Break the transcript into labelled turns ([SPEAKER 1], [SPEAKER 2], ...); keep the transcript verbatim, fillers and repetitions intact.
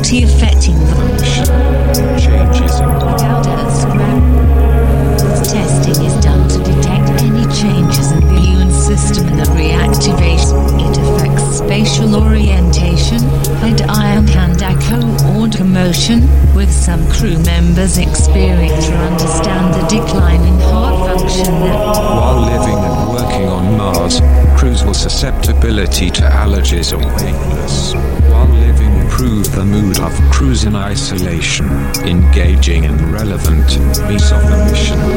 [SPEAKER 1] difficulty affecting function.
[SPEAKER 2] Changes in
[SPEAKER 1] Without Earth's gravity. Testing is done to detect any changes in the immune system and the reactivation. It affects spatial orientation, head-eye and hand-eye coordination, with some crew members experience or understand the decline in heart function.
[SPEAKER 2] While living and working on Mars, crews were susceptibility to allergies or weightless. While living improved the mood of crews in isolation, engaging in relevant piece of the mission.